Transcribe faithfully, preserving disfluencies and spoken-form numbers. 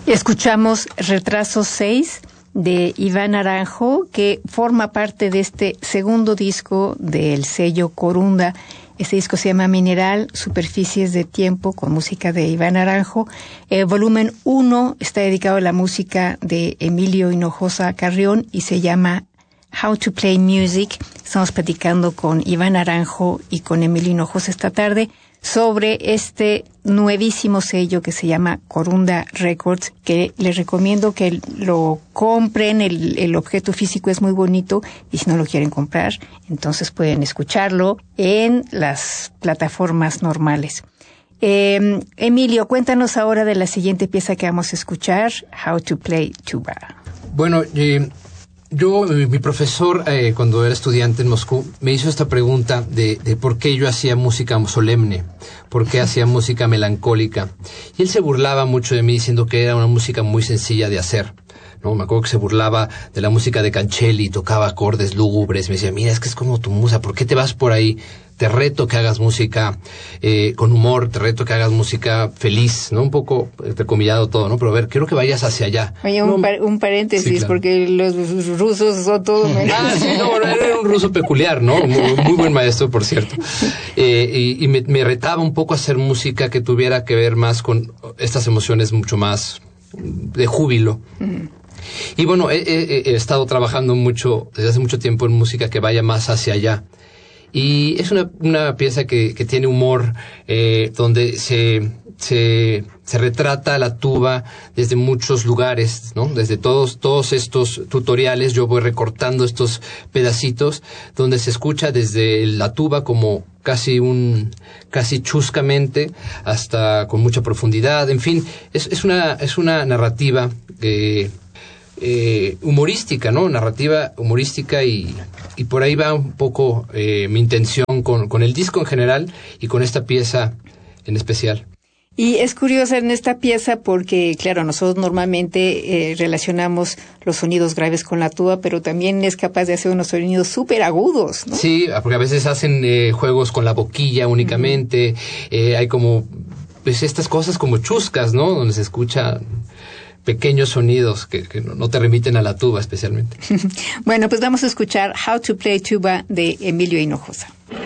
Escuchamos Retraso seis de Iván Naranjo, que forma parte de este segundo disco del sello Corunda. Este disco se llama Mineral, Superficies de Tiempo, con música de Iván Naranjo. El volumen uno está dedicado a la música de Emilio Hinojosa Carrión y se llama How to Play Music. Estamos platicando con Iván Naranjo y con Emilio Hinojosa esta tarde sobre este nuevísimo sello que se llama Corunda Records, que les recomiendo que lo compren. El, el objeto físico es muy bonito y si no lo quieren comprar, entonces pueden escucharlo en las plataformas normales. Eh, Emilio, cuéntanos ahora de la siguiente pieza que vamos a escuchar, How to Play Tuba. Bueno, eh... Yo, mi profesor, eh, cuando era estudiante en Moscú, me hizo esta pregunta de, de por qué yo hacía música solemne, por qué hacía música melancólica. Y él se burlaba mucho de mí diciendo que era una música muy sencilla de hacer. No, me acuerdo que se burlaba de la música de Cancelli, tocaba acordes lúgubres. Me decía, mira, es que es como tu musa, ¿por qué te vas por ahí? Te reto que hagas música eh, con humor, te reto que hagas música feliz, ¿no? Un poco entrecomillado todo, ¿no? Pero a ver, quiero que vayas hacia allá. Oye, ¿no? un, par- un paréntesis, sí, claro. Porque los rusos son todos... Ah, sí, no, bueno, era un ruso peculiar, ¿no? Muy, muy buen maestro, por cierto. Eh, y y me, me retaba un poco a hacer música que tuviera que ver más con estas emociones mucho más de júbilo. Mm. Y bueno, he, he, he estado trabajando mucho, desde hace mucho tiempo, en música que vaya más hacia allá. Y es una, una pieza que, que tiene humor, eh, donde se, se, se retrata la tuba desde muchos lugares, ¿no? Desde todos, todos estos tutoriales yo voy recortando estos pedacitos donde se escucha desde la tuba como casi un, casi chuscamente hasta con mucha profundidad. En fin, es, es una, es una narrativa que, Eh, humorística, ¿no? Narrativa humorística y, y por ahí va un poco eh, mi intención con, con el disco en general y con esta pieza en especial. Y es curiosa en esta pieza porque, claro, nosotros normalmente eh, relacionamos los sonidos graves con la tuba, pero también es capaz de hacer unos sonidos súper agudos, ¿no? Sí, porque a veces hacen eh, juegos con la boquilla únicamente, uh-huh. eh, hay como, pues estas cosas como chuscas, ¿no? Donde se escucha pequeños sonidos que, que no te remiten a la tuba especialmente. Bueno, pues vamos a escuchar How to Play Tuba de Emilio Hinojosa.